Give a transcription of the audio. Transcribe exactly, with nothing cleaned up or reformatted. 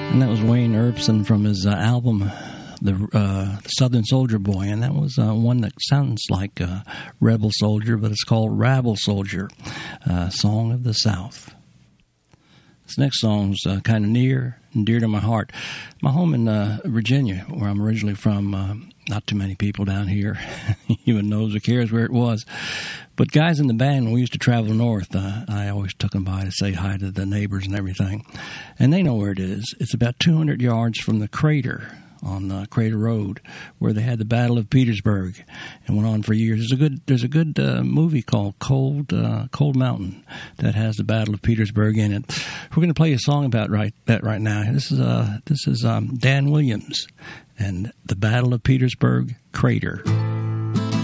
And that was Wayne Erbsen from his uh, album, the, uh, the Southern Soldier Boy. And that was uh, one that sounds like uh, Rebel Soldier, but it's called Rabble Soldier, uh, Song of the South. This next song's uh, kind of near and dear to my heart. My home in uh, Virginia, where I'm originally from, uh, not too many people down here even knows or cares where it was. But guys in the band, when we used to travel north, uh, I always took them by to say hi to the neighbors and everything. And they know where it is. It's about two hundred yards from the crater on uh, Crater Road, where they had the Battle of Petersburg and went on for years. There's a good there's a good uh, movie called Cold uh, Cold Mountain that has the Battle of Petersburg in it. We're going to play a song about right that right now. This is uh this is um, Dan Williams and the Battle of Petersburg Crater.